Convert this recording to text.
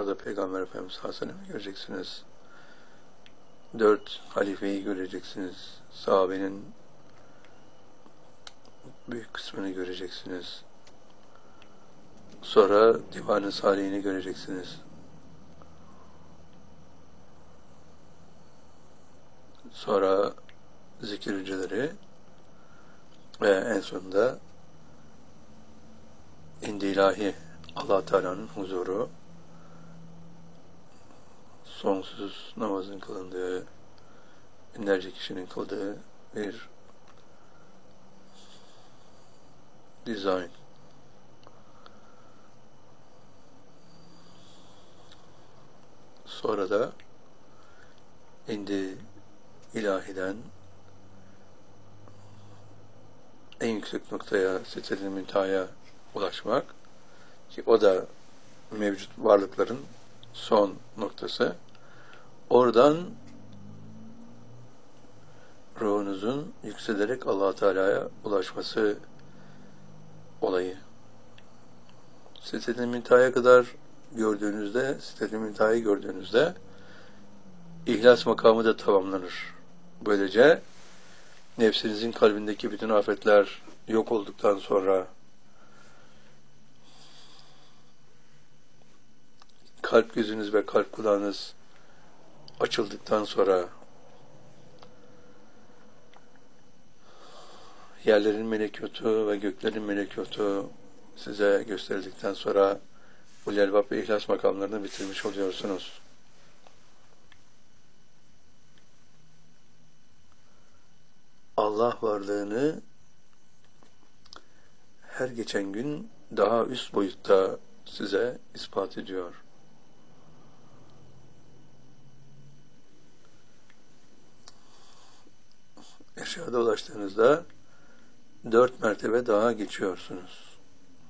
Orada Peygamber Efendimiz sallallahu aleyhi ve sellem'i göreceksiniz. 4 halifeyi göreceksiniz. Sahabenin büyük kısmını göreceksiniz. Sonra Divan-ı Salihini göreceksiniz. Sonra zikircileri ve en sonunda indi ilahi Allah Teala'nın huzuru, sonsuz namazın kılındığı, binlerce kişinin kıldığı bir dizayn. Sonra da indi ilahiden en yüksek noktaya, Sidret-i Münteha'ya ulaşmak ki o da mevcut varlıkların son noktası. Oradan ruhunuzun yükselerek Allah Teala'ya ulaşması olayı. Sidret-i Münteha'ya kadar gördüğünüzde, Sidret-i Münteha'yı gördüğünüzde İhlas makamı da tamamlanır. Böylece nefsinizin kalbindeki bütün afetler yok olduktan sonra, kalp gözünüz ve kalp kulağınız açıldıktan sonra, yerlerin melekutu ve göklerin melekutu size gösterildikten sonra Ulul Elbab ve İhlas makamlarını bitirmiş oluyorsunuz. Allah varlığını her geçen gün daha üst boyutta size ispat ediyor. Eşyada ulaştığınızda 4 mertebe daha geçiyorsunuz.